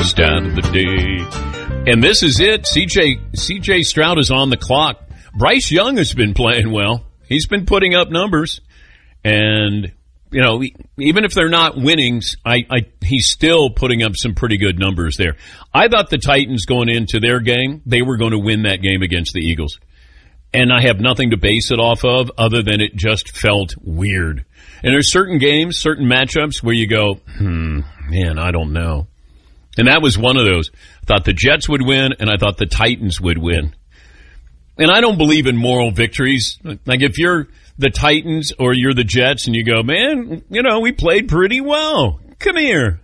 Stat of the day. And this is it. CJ Stroud is on the clock. Bryce Young has been playing well. He's been putting up numbers. And, you know, even if they're not winnings, he's still putting up some pretty good numbers there. I thought the Titans going into their game, they were going to win that game against the Eagles. And I have nothing to base it off of other than it just felt weird. And there's certain games, certain matchups where you go, man, I don't know. And that was one of those. I thought the Jets would win, and I thought the Titans would win. And I don't believe in moral victories. Like if you're the Titans or you're the Jets and you go, man, you know, we played pretty well. Come here.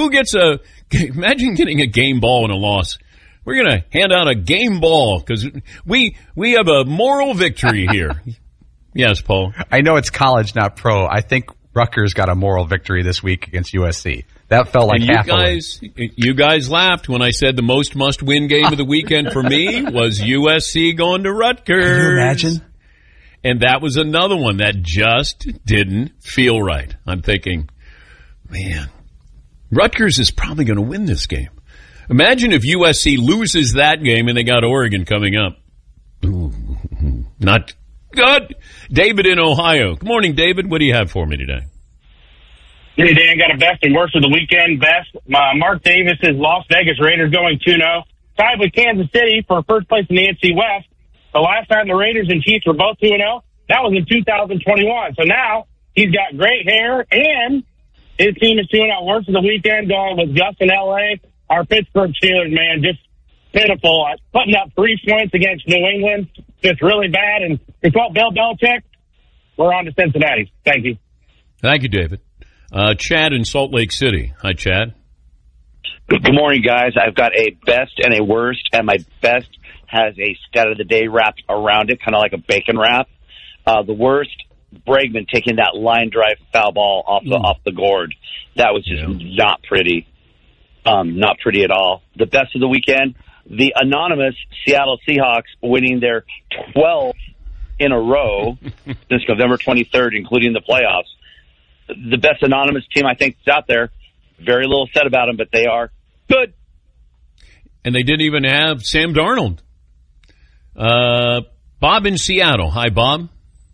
Imagine getting a game ball in a loss. We're going to hand out a game ball because we have a moral victory here. Yes, Paul. I know it's college, not pro. I think Rutgers got a moral victory this week against USC. That felt like half a win. You guys laughed when I said the most must-win game of the weekend for me was USC going to Rutgers. Can you imagine? And that was another one that just didn't feel right. I'm thinking, man, Rutgers is probably going to win this game. Imagine if USC loses that game and they got Oregon coming up. Ooh, not good. David in Ohio. Good morning, David. What do you have for me today? Hey, Dan, got a best and worst of the weekend. Best, Mark Davis's Las Vegas Raiders going 2-0. Tied with Kansas City for first place in the NFC West. The last time the Raiders and Chiefs were both 2-0, that was in 2021. So now he's got great hair, and his team is 2-0. Worst of the weekend going with Justin L.A. Our Pittsburgh Steelers, man, just pitiful. Putting up 3 points against New England, just really bad. And it's what Bill Belichick. We're on to Cincinnati. Thank you. Thank you, David. Chad in Salt Lake City. Hi, Chad. Good morning, guys. I've got a best and a worst, and my best has a stat of the day wrapped around it, kind of like a bacon wrap. The worst, Bregman taking that line drive foul ball off the gourd. That was just not pretty. Not pretty at all. The best of the weekend, the anonymous Seattle Seahawks winning their 12th in a row since November 23rd, including the playoffs. The best anonymous team I think is out there. Very little said about them, but they are good. And they didn't even have Sam Darnold. Bob in Seattle. Hi, Bob.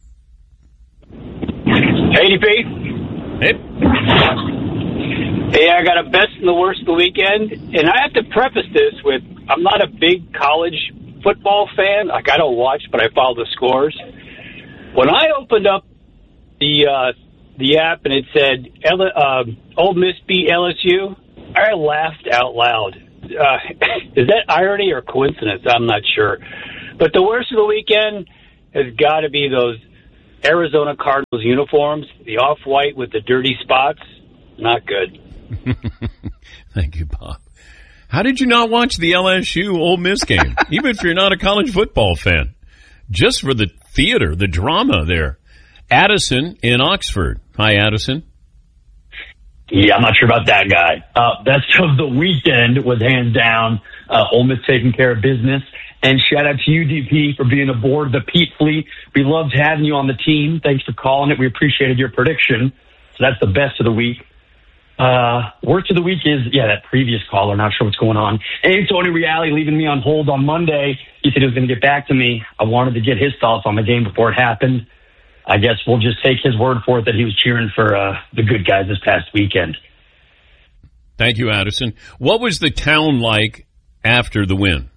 Hey, DP. Hey. Hey, I got a best and the worst of the weekend. And I have to preface this with, I'm not a big college football fan. Like, I don't watch, but I follow the scores. When I opened up the app and it said Ole Miss beat LSU, I laughed out loud. Is that irony or coincidence? I'm not sure. But the worst of the weekend has got to be those Arizona Cardinals uniforms, the off-white with the dirty spots. Not good. Thank you, Bob. How did you not watch the LSU Ole Miss game, even if you're not a college football fan? Just for the theater, the drama there. Addison in Oxford. Hi, Addison. Yeah, I'm not sure about that guy. Best of the weekend was hands down Ole Miss taking care of business. And shout out to you, DP, for being aboard the Pete Fleet. We loved having you on the team. Thanks for calling it. We appreciated your prediction. So that's the best of the week. Worst of the week is, that previous caller. Not sure what's going on. And Tony Reale leaving me on hold on Monday. He said he was going to get back to me. I wanted to get his thoughts on the game before it happened. I guess we'll just take his word for it that he was cheering for the good guys this past weekend. Thank you, Addison. What was the town like after the win?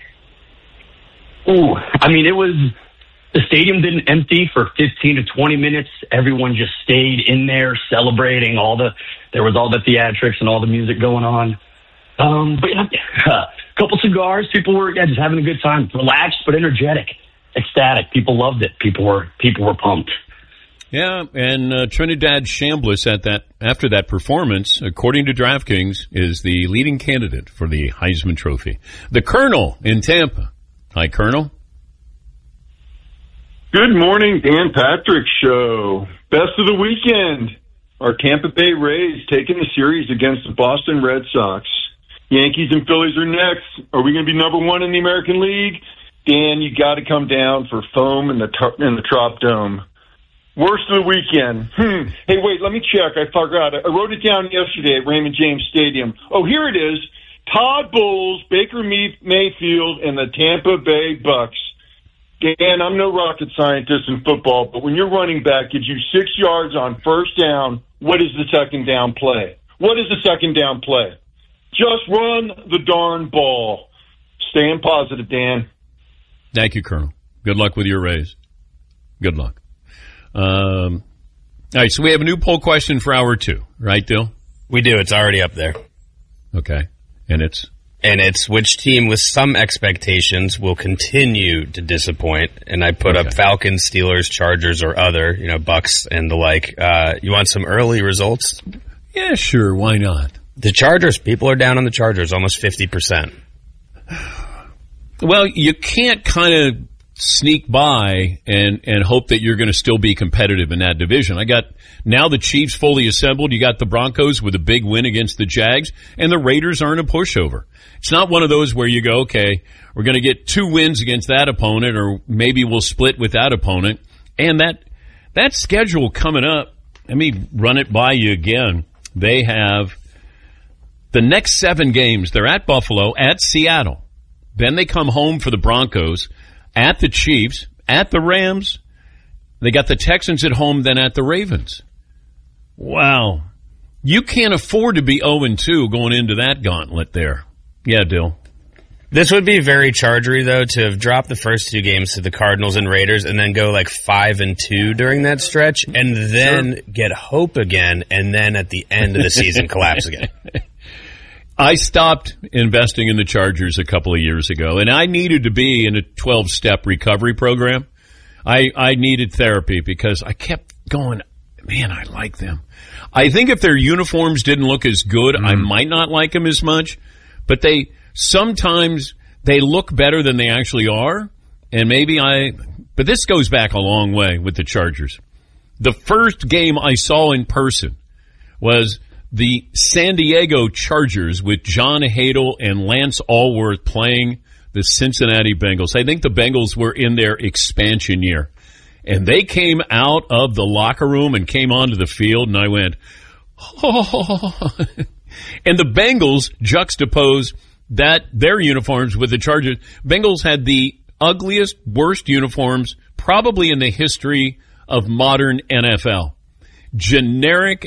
Ooh, I mean, the stadium didn't empty for 15 to 20 minutes. Everyone just stayed in there celebrating there was all the theatrics and all the music going on. But a couple cigars. People were just having a good time. Relaxed, but energetic, ecstatic. People loved it. People were pumped. Yeah, and Trinidad Chambliss after that performance, according to DraftKings, is the leading candidate for the Heisman Trophy. The Colonel in Tampa. Hi, Colonel. Good morning, Dan Patrick Show. Best of the weekend. Our Tampa Bay Rays taking the series against the Boston Red Sox. Yankees and Phillies are next. Are we going to be number one in the American League? Dan, you got to come down for foam in the Trop Dome. Worst of the weekend. Hey, wait, let me check. I forgot. I wrote it down yesterday at Raymond James Stadium. Oh, here it is. Todd Bowles, Baker Mayfield, and the Tampa Bay Bucks. Dan, I'm no rocket scientist in football, but when your running back gives you 6 yards on first down, what is the second down play? What is the second down play? Just run the darn ball. Staying positive, Dan. Thank you, Colonel. Good luck with your raise. Good luck. All right, so we have a new poll question for hour 2, right, Dill? We do. It's already up there. Okay. And it's which team with some expectations will continue to disappoint. And I put up Falcons, Steelers, Chargers, or other, Bucks and the like. You want some early results? Yeah, sure. Why not? The Chargers. People are down on the Chargers, almost 50%. Well, you can't kind of sneak by and hope that you're going to still be competitive in that division. I got now the Chiefs fully assembled. You got the Broncos with a big win against the Jags, and the Raiders aren't a pushover. It's not one of those where you go, okay, we're going to get 2 wins against that opponent, or maybe we'll split with that opponent. And that schedule coming up, let me run it by you again. They have the next 7 games. They're at Buffalo, at Seattle. Then they come home for the Broncos, at the Chiefs, at the Rams. They got the Texans at home, then at the Ravens. Wow. You can't afford to be 0-2 going into that gauntlet there. Yeah, Dill. This would be very Chargery, though, to have dropped the first 2 games to the Cardinals and Raiders and then go like 5-2 during that stretch and then get hope again and then at the end of the season collapse again. I stopped investing in the Chargers a couple of years ago, and I needed to be in a 12-step recovery program. I needed therapy because I kept going, man, I like them. I think if their uniforms didn't look as good, I might not like them as much, but sometimes they look better than they actually are, and but this goes back a long way with the Chargers. The first game I saw in person was the San Diego Chargers with John Hadle and Lance Allworth playing the Cincinnati Bengals. I think the Bengals were in their expansion year. And they came out of the locker room and came onto the field, and I went, oh. And the Bengals juxtaposed their uniforms with the Chargers. Bengals had the ugliest, worst uniforms probably in the history of modern NFL. Generic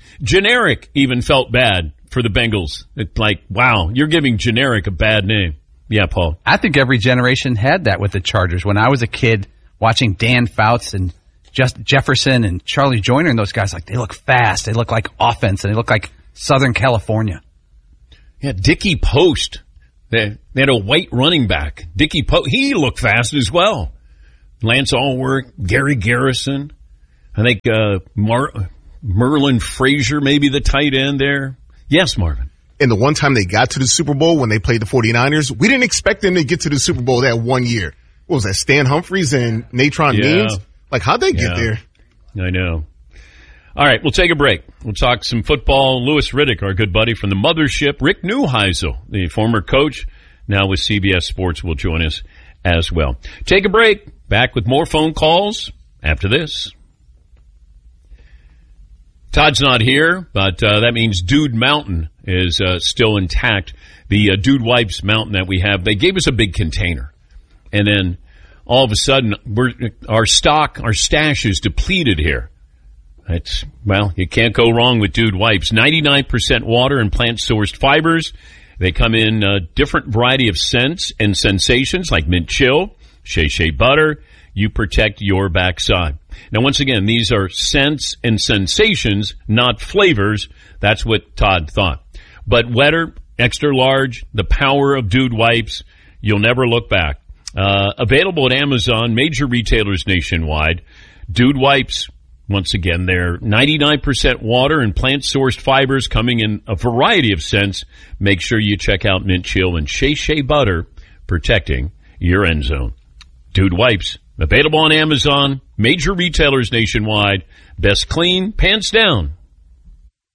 even felt bad for the Bengals. It's like, wow, you're giving generic a bad name. Yeah, Paul. I think every generation had that with the Chargers. When I was a kid watching Dan Fouts and Jefferson and Charlie Joyner and those guys, like they look fast, they look like offense, and they look like Southern California. Yeah, Dickie Post. They had a white running back. Dickie Post, he looked fast as well. Lance Allworth, Gary Garrison. I think Merlin Frazier, maybe the tight end there. Yes, Marvin. And the one time they got to the Super Bowl when they played the 49ers, we didn't expect them to get to the Super Bowl that one year. What was that, Stan Humphries and Natron Means? Like, how'd they get there? I know. All right, we'll take a break. We'll talk some football. Louis Riddick, our good buddy from the mothership. Rick Neuheisel, the former coach, now with CBS Sports, will join us as well. Take a break. Back with more phone calls after this. Todd's not here, but that means Dude Mountain is still intact. The Dude Wipes Mountain that we have, they gave us a big container. And then all of a sudden, our stash is depleted here. You can't go wrong with Dude Wipes. 99% water and plant-sourced fibers. They come in a different variety of scents and sensations like mint chill, shea butter. You protect your backside. Now, once again, these are scents and sensations, not flavors. That's what Todd thought. But wetter, extra large, the power of Dude Wipes, you'll never look back. Available at Amazon, major retailers nationwide. Dude Wipes, once again, they're 99% water and plant-sourced fibers coming in a variety of scents. Make sure you check out mint chill and shea butter, protecting your end zone. Dude Wipes. Available on Amazon, major retailers nationwide. Best clean, pants down.